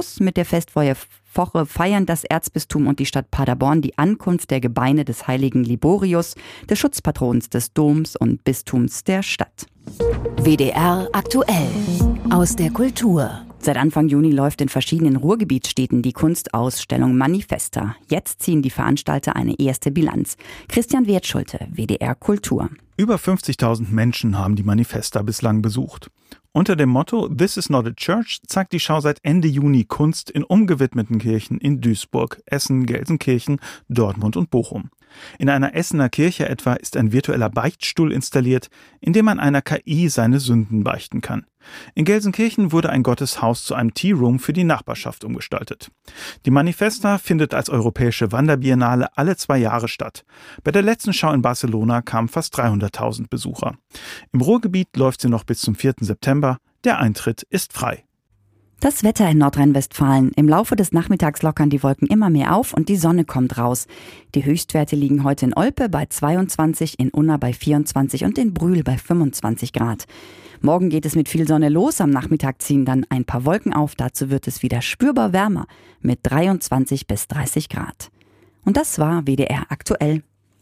los. Mit der Festwoche feiern das Erzbistum und die Stadt Paderborn die Ankunft der Gebeine des heiligen Liborius, des Schutzpatrons des Doms und Bistums der Stadt. WDR aktuell aus der Kultur. Seit Anfang Juni läuft in verschiedenen Ruhrgebietsstädten die Kunstausstellung Manifesta. Jetzt ziehen die Veranstalter eine erste Bilanz. Christian Wertschulte, WDR Kultur. Über 50.000 Menschen haben die Manifesta bislang besucht. Unter dem Motto "This is not a church" zeigt die Schau seit Ende Juni Kunst in umgewidmeten Kirchen in Duisburg, Essen, Gelsenkirchen, Dortmund und Bochum. In einer Essener Kirche etwa ist ein virtueller Beichtstuhl installiert, in dem man einer KI seine Sünden beichten kann. In Gelsenkirchen wurde ein Gotteshaus zu einem Tea-Room für die Nachbarschaft umgestaltet. Die Manifesta findet als europäische Wanderbiennale alle 2 Jahre statt. Bei der letzten Schau in Barcelona kamen fast 300.000 Besucher. Im Ruhrgebiet läuft sie noch bis zum 4. September. Der Eintritt ist frei. Das Wetter in Nordrhein-Westfalen. Im Laufe des Nachmittags lockern die Wolken immer mehr auf und die Sonne kommt raus. Die Höchstwerte liegen heute in Olpe bei 22, in Unna bei 24 und in Brühl bei 25 Grad. Morgen geht es mit viel Sonne los. Am Nachmittag ziehen dann ein paar Wolken auf. Dazu wird es wieder spürbar wärmer mit 23 bis 30 Grad. Und das war WDR aktuell.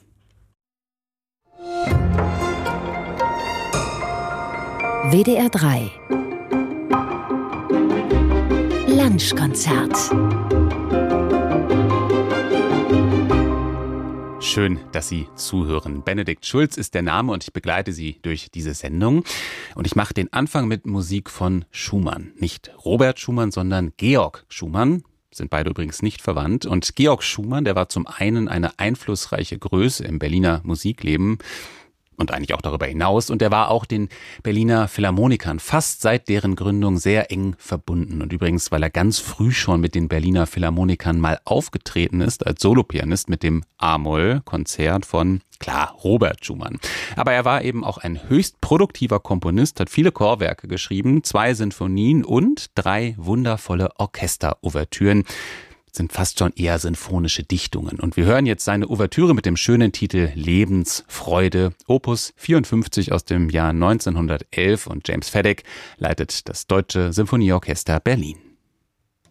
WDR 3 Lunchkonzert. Schön, dass Sie zuhören. Benedikt Schulz ist der Name und ich begleite Sie durch diese Sendung. Und ich mache den Anfang mit Musik von Schumann. Nicht Robert Schumann, sondern Georg Schumann. Sind beide übrigens nicht verwandt. Und Georg Schumann, der war zum einen eine einflussreiche Größe im Berliner Musikleben und eigentlich auch darüber hinaus. Und er war auch den Berliner Philharmonikern fast seit deren Gründung sehr eng verbunden. Und übrigens, weil er ganz früh schon mit den Berliner Philharmonikern mal aufgetreten ist als Solopianist mit dem A-Moll-Konzert von, klar, Robert Schumann. Aber er war eben auch ein höchst produktiver Komponist, hat viele Chorwerke geschrieben, 2 Sinfonien und 3 wundervolle Orchesterouvertüren. Sind fast schon eher sinfonische Dichtungen. Und wir hören jetzt seine Ouvertüre mit dem schönen Titel Lebensfreude, Opus 54 aus dem Jahr 1911 und James Fedek leitet das Deutsche Symphonieorchester Berlin.